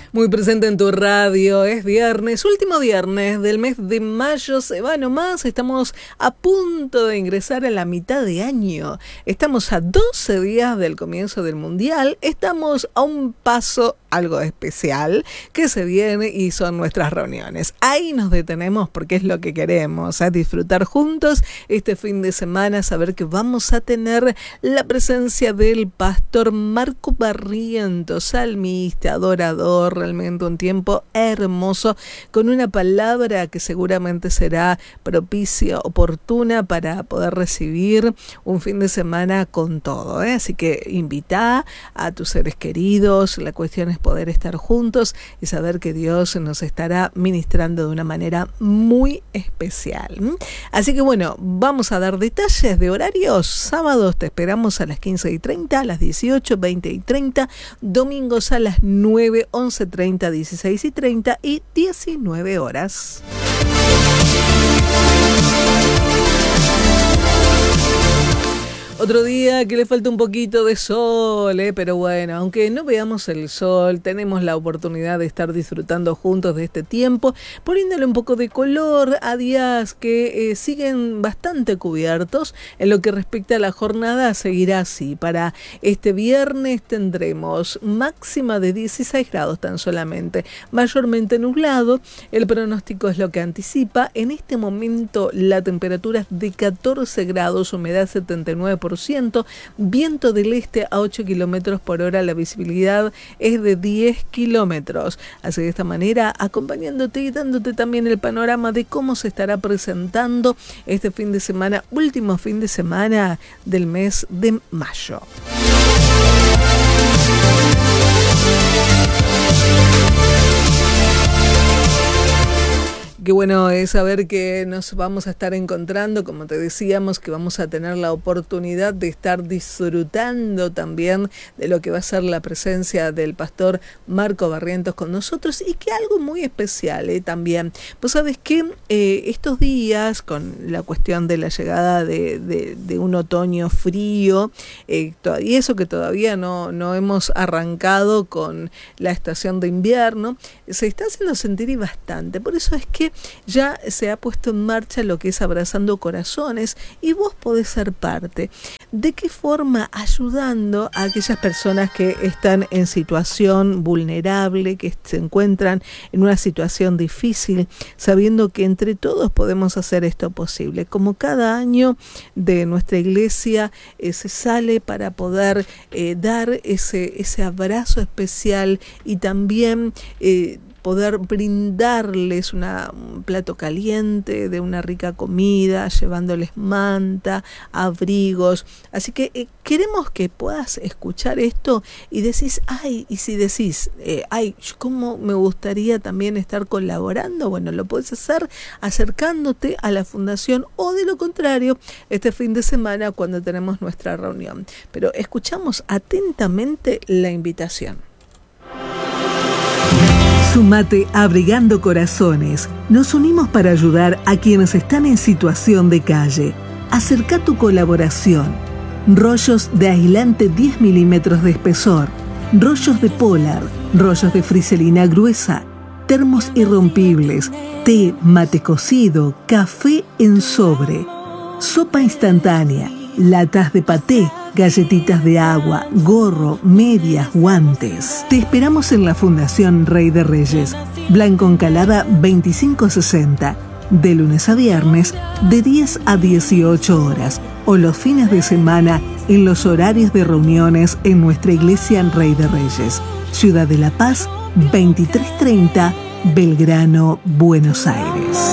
Muy presente en tu radio, es viernes, último viernes del mes de mayo, se va nomás, estamos a punto de ingresar a la mitad de año, estamos a 12 días del comienzo del Mundial, estamos a un paso algo especial que se viene y son nuestras reuniones. Ahí nos detenemos porque es lo que queremos, disfrutar juntos este fin de semana, saber que vamos a tener la presencia del pastor Marco Barrientos, salmista, adorador, realmente un tiempo hermoso, con una palabra que seguramente será propicia, oportuna para poder recibir un fin de semana con todo, Así que invita a tus seres queridos, la cuestión es poder estar juntos y saber que Dios nos estará ministrando de una manera muy especial. Así que bueno, vamos a dar detalles de horarios. Sábados te esperamos a las 15:30, a las 18, 20:30, domingos a las 9, 11:30, 16:30 y 19 horas. Otro día que le falta un poquito de sol, pero bueno, aunque no veamos el sol, tenemos la oportunidad de estar disfrutando juntos de este tiempo, poniéndole un poco de color a días que siguen bastante cubiertos. En lo que respecta a la jornada, seguirá así. Para este viernes tendremos máxima de 16 grados tan solamente, mayormente nublado. El pronóstico es lo que anticipa. En este momento la temperatura es de 14 grados, humedad 79%. Viento del este a 8 kilómetros por hora, la visibilidad es de 10 kilómetros. Así de esta manera, acompañándote y dándote también el panorama de cómo se estará presentando este fin de semana, último fin de semana del mes de mayo. Qué bueno es saber que nos vamos a estar encontrando, como te decíamos, que vamos a tener la oportunidad de estar disfrutando también de lo que va a ser la presencia del pastor Marco Barrientos con nosotros, y que algo muy especial también. Vos sabés que estos días, con la cuestión de la llegada de un otoño frío, y eso que todavía no hemos arrancado con la estación de invierno, se está haciendo sentir y bastante. Por eso es que ya se ha puesto en marcha lo que es Abrazando Corazones, y vos podés ser parte. ¿De qué forma? Ayudando a aquellas personas que están en situación vulnerable, que se encuentran en una situación difícil, sabiendo que entre todos podemos hacer esto posible. Como cada año de nuestra iglesia se sale para poder dar ese abrazo especial, y también poder brindarles un plato caliente de una rica comida, llevándoles manta, abrigos. Así que queremos que puedas escuchar esto y decís, y si decís, ¿cómo me gustaría también estar colaborando? Bueno, lo puedes hacer acercándote a la fundación, o de lo contrario, este fin de semana cuando tenemos nuestra reunión. Pero escuchamos atentamente la invitación. Sumate a Abrigando Corazones. Nos unimos para ayudar a quienes están en situación de calle. Acerca tu colaboración. Rollos de aislante 10 milímetros de espesor, rollos de Polar, rollos de friselina gruesa, termos irrompibles, té, mate cocido, café en sobre, sopa instantánea, latas de paté, galletitas de agua, gorro, medias, guantes. Te esperamos en la Fundación Rey de Reyes, Blanco Encalada 2560, de lunes a viernes, de 10 a 18 horas, o los fines de semana en los horarios de reuniones en nuestra iglesia en Rey de Reyes, Ciudad de La Paz, 2330, Belgrano, Buenos Aires.